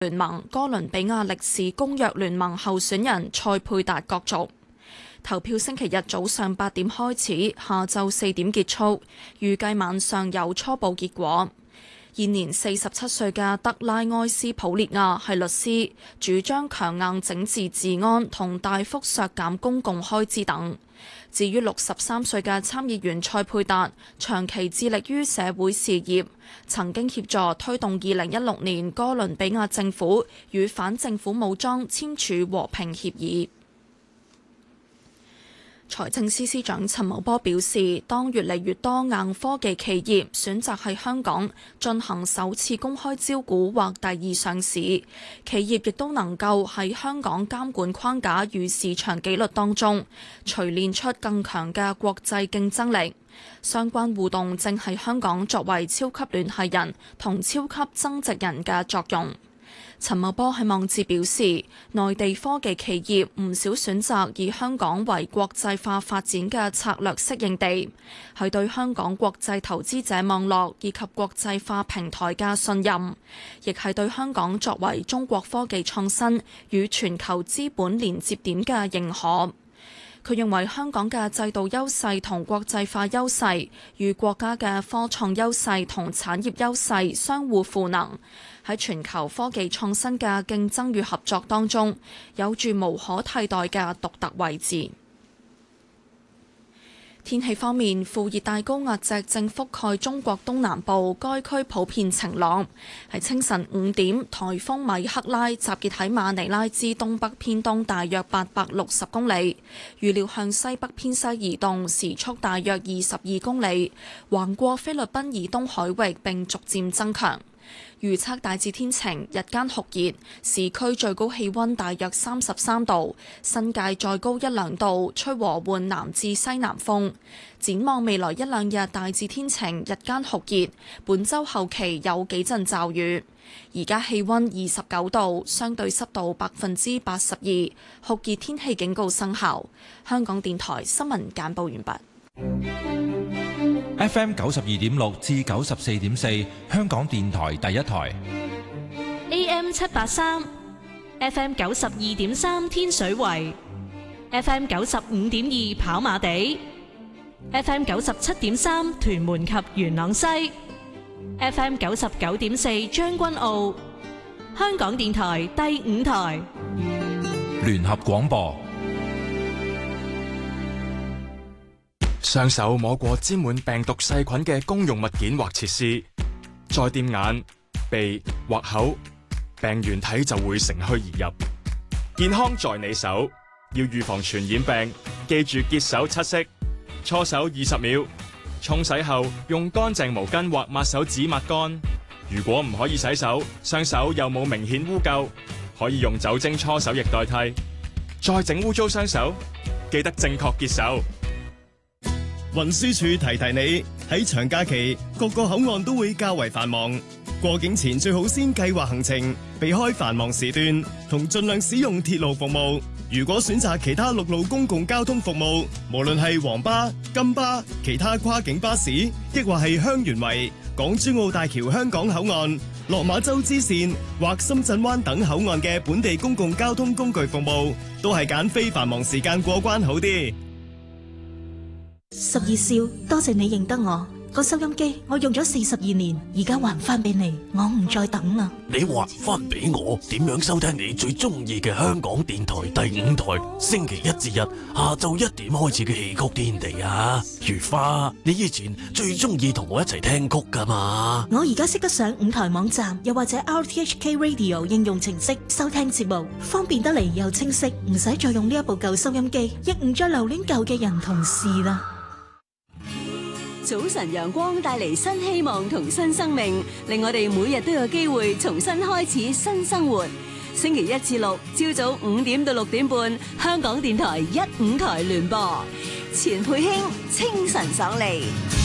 聯盟哥倫比亞歷史公約聯盟候選人塞佩達角逐。投票星期日早上8點開始，下晝4點結束，預計晚上有初步結果。現年47歲嘅德拉埃斯普列亞係律師，主張強硬整治治安同大幅削減公共開支等。至於63歲嘅參議員塞佩達，長期致力於社會事業，曾經協助推動2016年哥倫比亞政府與反政府武裝簽署和平協議。財政司司長陳茂波表示，當越嚟越多硬科技企業選擇喺香港進行首次公開招股或第二上市，企業亦都能夠喺香港監管框架與市場紀律當中錘煉出更強嘅國際競爭力。相關互動正係香港作為超級聯繫人同超級增值人嘅作用。陳茂波喺網誌表示，內地科技企業唔少選擇以香港為國際化發展嘅策略適應地，係對香港國際投資者網絡以及國際化平台嘅信任，亦係對香港作為中國科技創新與全球資本連接點嘅認可。佢認為香港嘅制度優勢同國際化優勢與國家嘅科創優勢同產業優勢相互賦能，喺全球科技創新嘅競爭與合作當中，有住無可替代嘅獨特位置。天氣方面，副熱帶高壓脊正覆蓋中國東南部，該區普遍晴朗。喺清晨5點，颱風米克拉集結喺馬尼拉之東北偏東大約860公里，預料向西北偏西移動，時速大約22公里，橫過菲律賓以東海域並逐漸增強。預測大致天晴，日間酷熱，市區最高氣溫大約33度，新界再高1-2度，吹和緩南至西南風。展望未來1-2日大致天晴，日間酷熱，本週後期有幾陣驟雨。而家氣溫29度，相對濕度82%，酷熱天氣警告生效。香港電台新聞簡報完畢。 FM 92.6至94.4，香港電台第一台。 AM 783 ，FM 92.3天水圍，FM 95.2跑馬地，FM 97.3屯門及元朗西，FM 99.4將軍澳。香港電台第5台聯合廣播。 雙手摸過沾滿病毒細菌嘅公用物件或設施，再掂眼、鼻或口，病原體就會乘虛而入。健康在你手，要預防傳染病，記住潔手7式，搓手20秒，沖洗後用乾淨毛巾或抹手紙抹乾。如果唔可以洗手，雙手又冇明顯污垢，可以用酒精搓手液代替。再整污糟雙手，記得正確潔手。 運輸署提提你，喺長假期各個口岸都會較為繁忙，過境前最好先計劃行程，避開繁忙時段，同盡量使用鐵路服務。如果選擇其他陸路公共交通服務，無論係黃巴、金巴、其他跨境巴士，亦或係香園圍、港珠澳大橋香港口岸、落馬洲支線或深圳灣等口岸嘅本地公共交通工具服務，都係揀非繁忙時間過關好啲。 12少，多謝你認得我。個收音機我用咗42年，而家還翻俾你，我唔再等啦。 你還翻俾我，點樣收聽你最中意嘅香港電台第5台星期1至日下晝1點開始嘅戲曲天地啊？如花，你以前最中意同我一齊聽曲噶嘛？ 我而家識得上5台網站，又或者 RTHK Radio 應用程式收聽節目，方便得嚟又清晰，唔使再用呢一部舊收音機，亦唔再留戀舊嘅人同事啦。 早晨陽光帶嚟新希望同新生命，令我哋每日都有機會重新開始新生活。星期1至6朝早5點到6點半，香港電台1、5台聯播，錢佩卿清晨爽利。